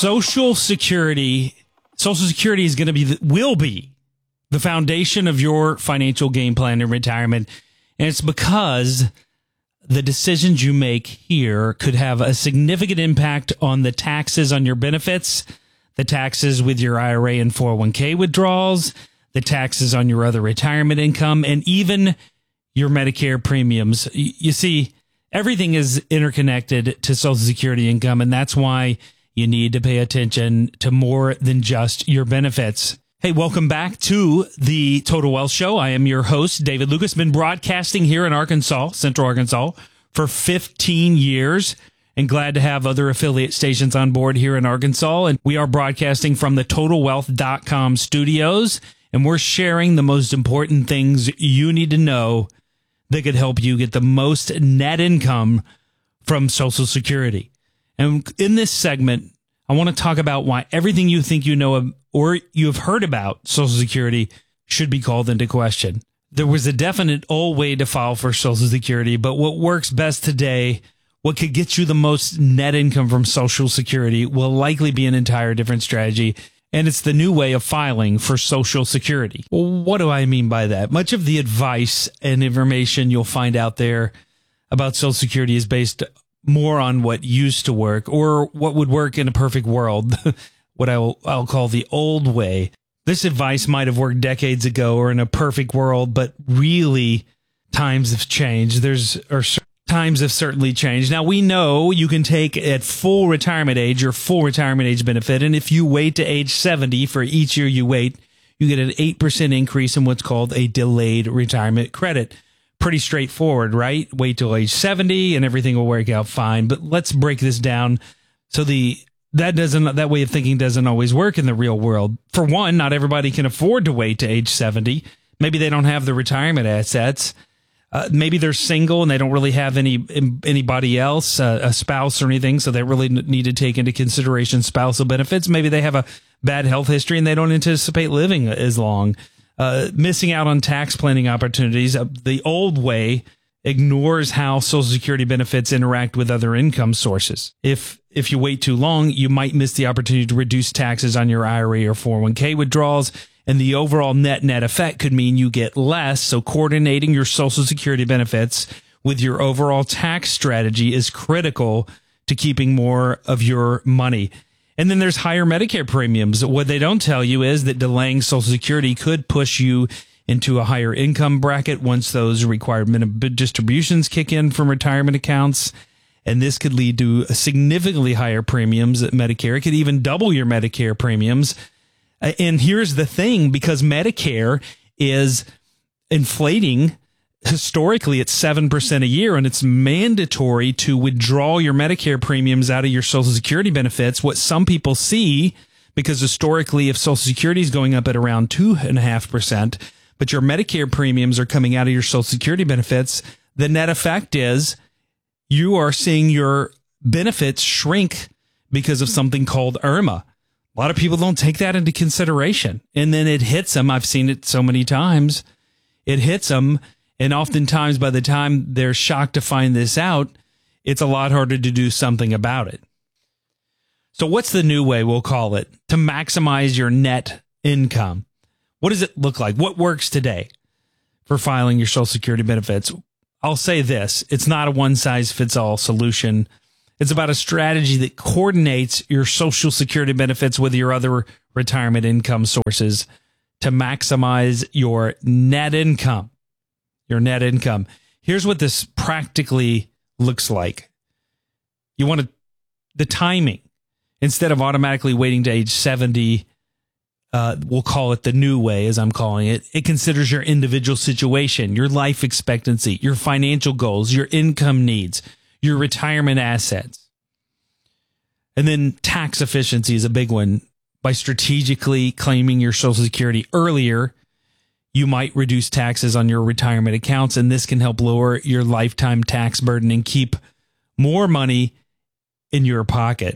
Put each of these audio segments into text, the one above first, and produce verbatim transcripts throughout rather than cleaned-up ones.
Social Security, Social Security is going to be, the, will be the foundation of your financial game plan in retirement. And it's because the decisions you make here could have a significant impact on the taxes on your benefits, the taxes with your I R A and four oh one k withdrawals, the taxes on your other retirement income, and even your Medicare premiums. You see, everything is interconnected to Social Security income, and that's why you need to pay attention to more than just your benefits. Hey, welcome back to the Total Wealth Show. I am your host, David Lucas. Been broadcasting here in Arkansas, Central Arkansas, for fifteen years, and glad to have other affiliate stations on board here in Arkansas. And we are broadcasting from the total wealth dot com studios, and we're sharing the most important things you need to know that could help you get the most net income from Social Security. And in this segment, I want to talk about why everything you think you know of, or you have heard about Social Security should be called into question. There was a definite old way to file for Social Security, but what works best today, what could get you the most net income from Social Security, will likely be an entire different strategy. And it's the new way of filing for Social Security. Well, what do I mean by that? Much of the advice and information you'll find out there about Social Security is based more on what used to work, or what would work in a perfect world, what I'll, I'll call the old way. This advice might have worked decades ago or in a perfect world, but really times have changed. There's or times have certainly changed. Now, we know you can take at full retirement age your full retirement age benefit, and if you wait to age seventy for each year you wait, you get an eight percent increase in what's called a delayed retirement credit. Pretty straightforward, right? Wait till age seventy and everything will work out fine. But let's break this down. So the that doesn't that way of thinking doesn't always work in the real world. For one, not everybody can afford to wait to age seventy. Maybe they don't have the retirement assets. Uh, maybe they're single and they don't really have any anybody else, uh, a spouse or anything, so they really need to take into consideration spousal benefits. Maybe they have a bad health history and they don't anticipate living as long. Uh, missing out on tax planning opportunities. Uh, the old way ignores how Social Security benefits interact with other income sources. If if you wait too long, you might miss the opportunity to reduce taxes on your I R A or four oh one k withdrawals, and the overall net net effect could mean you get less. So coordinating your Social Security benefits with your overall tax strategy is critical to keeping more of your money. And then there's higher Medicare premiums. What they don't tell you is that delaying Social Security could push you into a higher income bracket once those required minimum distributions kick in from retirement accounts. And this could lead to significantly higher premiums at Medicare. It could even double your Medicare premiums. And here's the thing, because Medicare is inflating. Historically, it's seven percent a year, and it's mandatory to withdraw your Medicare premiums out of your Social Security benefits. What some people see, because historically, if Social Security is going up at around two point five percent, but your Medicare premiums are coming out of your Social Security benefits, the net effect is you are seeing your benefits shrink because of something called I R M A. A lot of people don't take that into consideration, and then it hits them. I've seen it so many times. It hits them. And oftentimes, by the time they're shocked to find this out, it's a lot harder to do something about it. So what's the new way, we'll call it, to maximize your net income? What does it look like? What works today for filing your Social Security benefits? I'll say this. It's not a one-size-fits-all solution. It's about a strategy that coordinates your Social Security benefits with your other retirement income sources to maximize your net income. Your net income. Here's what this practically looks like. You want to, the timing, instead of automatically waiting to age seventy, uh, we'll call it the new way, as I'm calling it. It considers your individual situation, your life expectancy, your financial goals, your income needs, your retirement assets. And then tax efficiency is a big one. By strategically claiming your Social Security earlier, you might reduce taxes on your retirement accounts, and this can help lower your lifetime tax burden and keep more money in your pocket.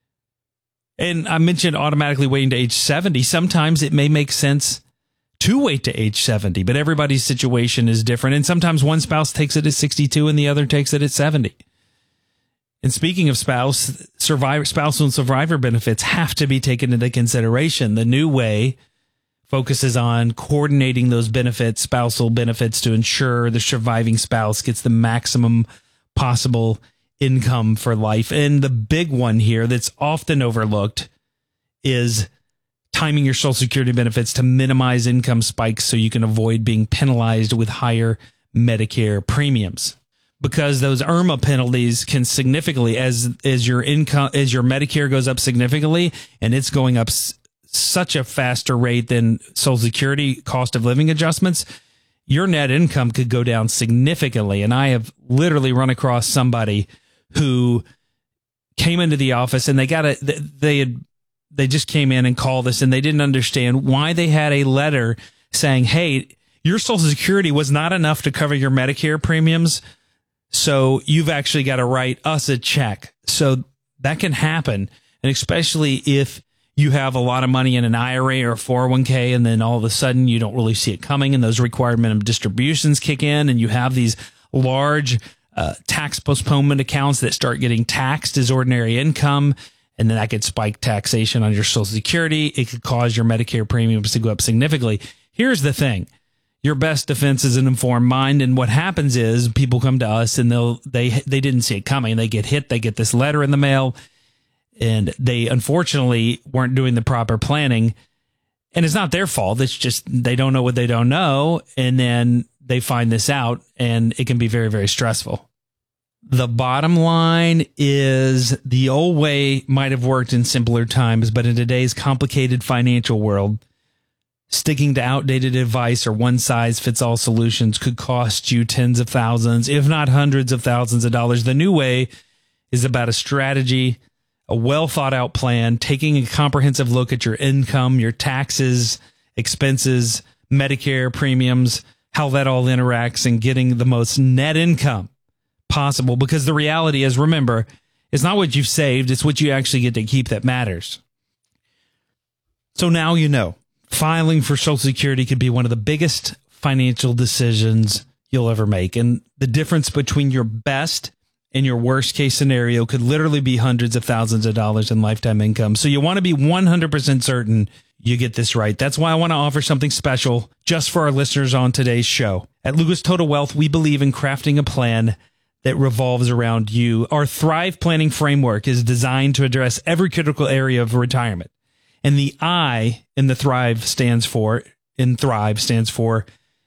And I mentioned automatically waiting to age seventy. Sometimes it may make sense to wait to age seventy, but everybody's situation is different. And sometimes one spouse takes it at sixty-two and the other takes it at seventy. And speaking of spouse, survivor, spousal and survivor benefits have to be taken into consideration. The new way focuses on coordinating those benefits, spousal benefits, to ensure the surviving spouse gets the maximum possible income for life. And the big one here that's often overlooked is timing your Social Security benefits to minimize income spikes so you can avoid being penalized with higher Medicare premiums. Because those IRMAA penalties can significantly, as as your income, as your Medicare goes up significantly, and it's going up s- such a faster rate than Social Security cost of living adjustments, your net income could go down significantly. And I have literally run across somebody who came into the office and they got a they had they just came in and called us, and they didn't understand why they had a letter saying, "Hey, your Social Security was not enough to cover your Medicare premiums, so you've actually got to write us a check." So that can happen. And especially if you have a lot of money in an I R A or a four oh one k, and then all of a sudden you don't really see it coming, and those required minimum distributions kick in, and you have these large uh, tax postponement accounts that start getting taxed as ordinary income, and then that could spike taxation on your Social Security. It could cause your Medicare premiums to go up significantly. Here's the thing. Your best defense is an informed mind. And what happens is people come to us and they'll, they, they didn't see it coming. They get hit. They get this letter in the mail, and they unfortunately weren't doing the proper planning. And it's not their fault. It's just, they don't know what they don't know. And then they find this out, and it can be very, very stressful. The bottom line is the old way might have worked in simpler times, but in today's complicated financial world, sticking to outdated advice or one-size-fits-all solutions could cost you tens of thousands, if not hundreds of thousands of dollars. The new way is about a strategy, a well-thought-out plan, taking a comprehensive look at your income, your taxes, expenses, Medicare premiums, how that all interacts, and getting the most net income possible. Because the reality is, remember, it's not what you've saved, it's what you actually get to keep that matters. So now you know. Filing for Social Security could be one of the biggest financial decisions you'll ever make. And the difference between your best and your worst case scenario could literally be hundreds of thousands of dollars in lifetime income. So you want to be one hundred percent certain you get this right. That's why I want to offer something special just for our listeners on today's show. At Lucas Total Wealth, we believe in crafting a plan that revolves around you. Our Thrive Planning Framework is designed to address every critical area of retirement. And the I in the Thrive stands for, in Thrive stands for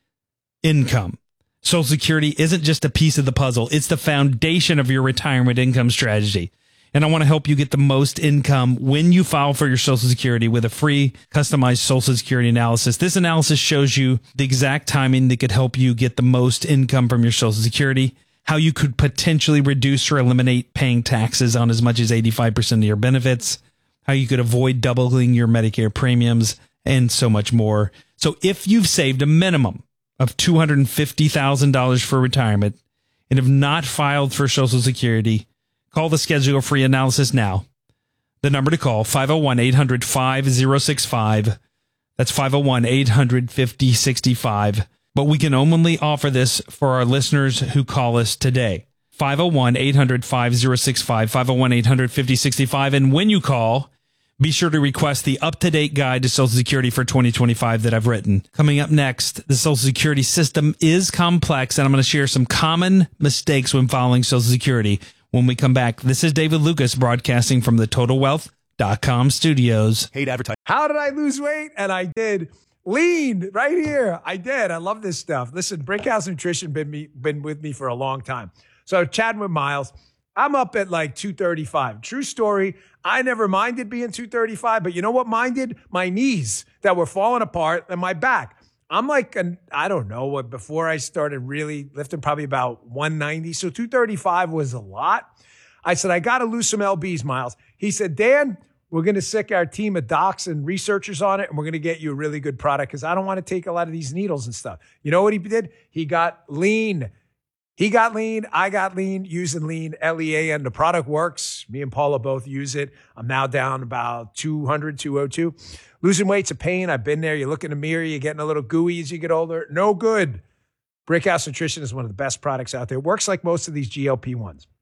income. Social Security isn't just a piece of the puzzle. It's the foundation of your retirement income strategy. And I want to help you get the most income when you file for your Social Security with a free customized Social Security analysis. This analysis shows you the exact timing that could help you get the most income from your Social Security, how you could potentially reduce or eliminate paying taxes on as much as eighty-five percent of your benefits, how you could avoid doubling your Medicare premiums, and so much more. So if you've saved a minimum of two hundred fifty thousand dollars for retirement and have not filed for Social Security, call the Schedule a Free Analysis now. The number to call, five oh one, eight hundred, five oh six five. That's five oh one, eight hundred, five oh six five. But we can only offer this for our listeners who call us today. five oh one, eight hundred, five oh six five, five oh one, eight hundred, five oh six five. And when you call, be sure to request the up-to-date guide to Social Security for twenty twenty-five that I've written. Coming up next, the Social Security system is complex, and I'm going to share some common mistakes when filing Social Security. When we come back, this is David Lucas broadcasting from the Total Wealth dot com studios. Hate advertising. How did I lose weight? And I did. Lean right here. I did. I love this stuff. Listen, Brickhouse Nutrition been me been with me for a long time. So chatting with Miles, I'm up at like two thirty-five. True story. I never minded being two thirty-five, but you know what minded? My knees that were falling apart and my back. I'm like, an, I don't know what, before I started really lifting, probably about one ninety. So two thirty-five was a lot. I said, I got to lose some L Bs, Miles. He said, Dan, we're going to sick our team of docs and researchers on it, and we're going to get you a really good product because I don't want to take a lot of these needles and stuff. You know what he did? He got lean. He got lean. I got lean using lean, L E A N. The product works. Me and Paula both use it. I'm now down about two hundred, two oh two. Losing weight's a pain. I've been there. You look in the mirror, you're getting a little gooey as you get older. No good. Brickhouse Nutrition is one of the best products out there. It works like most of these G L P ones.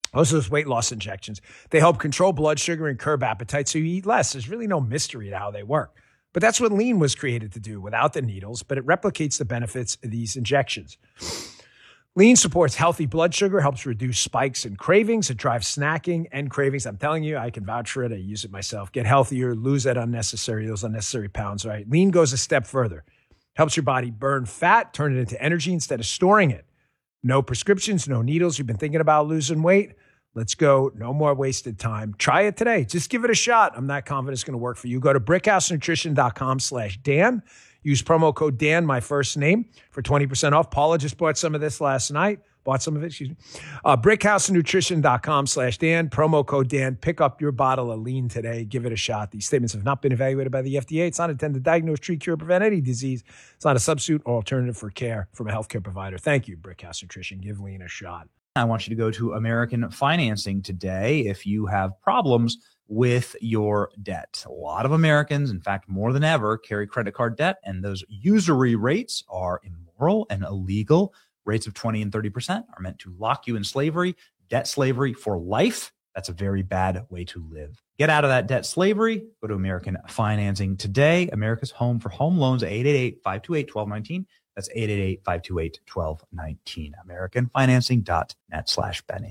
Those are those weight loss injections. They help control blood sugar and curb appetite so you eat less. There's really no mystery to how they work. But that's what Lean was created to do without the needles, but it replicates the benefits of these injections. Lean supports healthy blood sugar, helps reduce spikes and cravings. It drives snacking and cravings. I'm telling you, I can vouch for it. I use it myself. Get healthier, lose that unnecessary, those unnecessary pounds, right? Lean goes a step further. Helps your body burn fat, turn it into energy instead of storing it. No prescriptions, no needles. You've been thinking about losing weight? Let's go. No more wasted time. Try it today. Just give it a shot. I'm not confident it's going to work for you. Go to brickhousenutrition.com slash Dan. Use promo code Dan, my first name, for twenty percent off. Paula just bought some of this last night. Bought some of it, excuse me. Uh, brickhousenutrition.com slash Dan. Promo code Dan. Pick up your bottle of Lean today. Give it a shot. These statements have not been evaluated by the F D A. It's not intended to diagnose, treat, cure, prevent any disease. It's not a substitute or alternative for care from a healthcare provider. Thank you, Brickhouse Nutrition. Give Lean a shot. I want you to go to American Financing today if you have problems with your debt. A lot of Americans, in fact, more than ever, carry credit card debt, and those usury rates are immoral and illegal. Rates of twenty and thirty percent are meant to lock you in slavery, debt slavery for life. That's a very bad way to live. Get out of that debt slavery. Go to American Financing today. America's home for home loans, eight eight eight, five two eight, one two one nine. That's eight eight eight, five two eight, one two one nine. American Financing dot net slash Benny.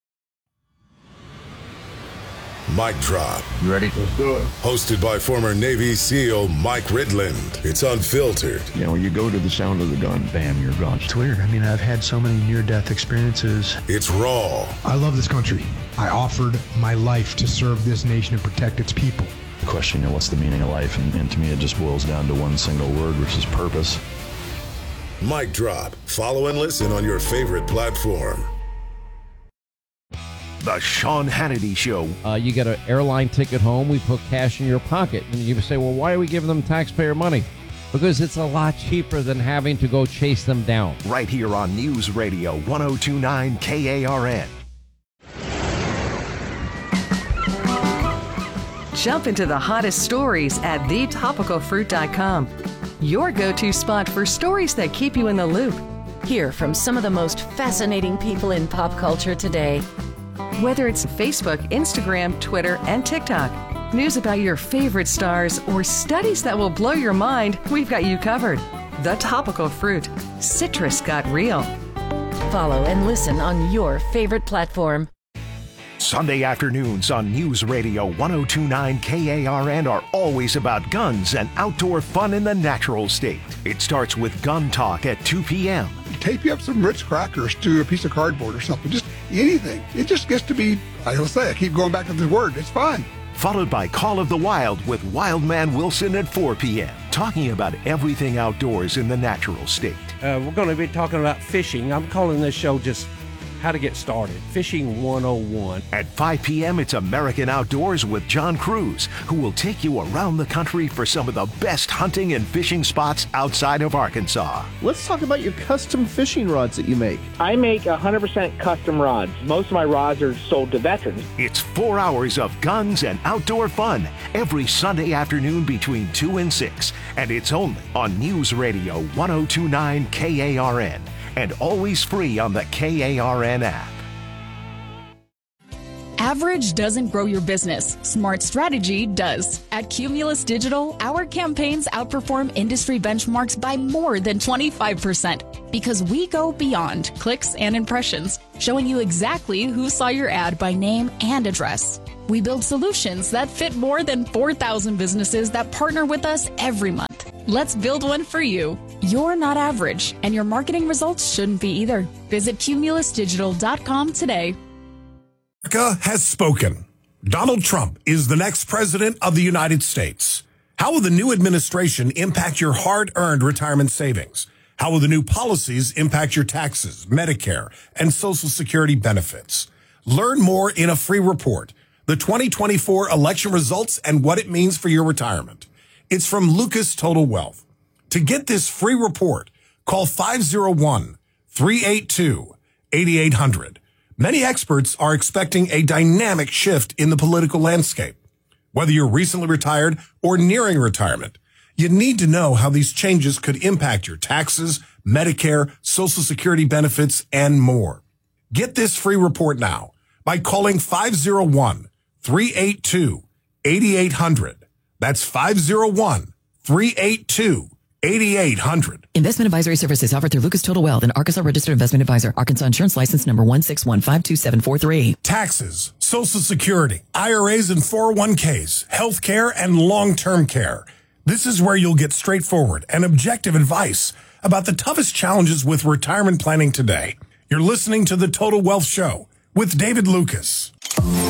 Mic Drop. You ready? Let's do it. Hosted by former Navy SEAL Mike Ridland. It's unfiltered. You know, you go to the sound of the gun, bam, you're gone. It's weird. I mean, I've had so many near-death experiences. It's raw. I love this country. I offered my life to serve this nation and protect its people. The question, you know, what's the meaning of life? And, and to me, it just boils down to one single word, which is purpose. Mic Drop. Follow and listen on your favorite platform. The Sean Hannity Show. Uh, you get an airline ticket home, we put cash in your pocket. And you say, well, why are we giving them taxpayer money? Because it's a lot cheaper than having to go chase them down. Right here on News Radio one oh two point nine K A R N. Jump into the hottest stories at the topical fruit dot com. Your go-to spot for stories that keep you in the loop. Hear from some of the most fascinating people in pop culture today. Whether it's Facebook, Instagram, Twitter, and TikTok, news about your favorite stars, or studies that will blow your mind, we've got you covered. The Topical Fruit. Citrus got real. Follow and listen on your favorite platform. Sunday afternoons on News Radio one oh two point nine K A R N are always about guns and outdoor fun in the natural state. It starts with Gun Talk at two p.m. Tape you up some Ritz crackers to a piece of cardboard or something. Just anything. It just gets to be, I will say, I keep going back to the word. It's fun. Followed by Call of the Wild with Wildman Wilson at four p.m. Talking about everything outdoors in the natural state. Uh, we're going to be talking about fishing. I'm calling this show just How to Get Started. Fishing one oh one. At five p.m., it's American Outdoors with John Cruz, who will take you around the country for some of the best hunting and fishing spots outside of Arkansas. Let's talk about your custom fishing rods that you make. I make one hundred percent custom rods. Most of my rods are sold to veterans. It's four hours of guns and outdoor fun every Sunday afternoon between two and six. And it's only on News Radio one oh two point nine K A R N. And always free on the K A R N app. Average doesn't grow your business. Smart strategy does. At Cumulus Digital, our campaigns outperform industry benchmarks by more than twenty-five percent because we go beyond clicks and impressions, showing you exactly who saw your ad by name and address. We build solutions that fit more than four thousand businesses that partner with us every month. Let's build one for you. You're not average, and your marketing results shouldn't be either. Visit cumulus digital dot com today. America has spoken. Donald Trump is the next president of the United States. How will the new administration impact your hard-earned retirement savings? How will the new policies impact your taxes, Medicare, and Social Security benefits? Learn more in a free report, the twenty twenty-four election results and what it means for your retirement. It's from Lucas Total Wealth. To get this free report, call five oh one, three eight two, eight eight hundred. Many experts are expecting a dynamic shift in the political landscape. Whether you're recently retired or nearing retirement, you need to know how these changes could impact your taxes, Medicare, Social Security benefits, and more. Get this free report now by calling five oh one, three eight two, eight eight hundred. That's five oh one, three eight two, eight eight hundred. Investment advisory services offered through Lucas Total Wealth, an Arkansas registered investment advisor. Arkansas Insurance License number one six one five two seven four three. Taxes, Social Security, I R As and four oh one Ks, health care, and long-term care. This is where you'll get straightforward and objective advice about the toughest challenges with retirement planning today. You're listening to the Total Wealth Show with David Lucas.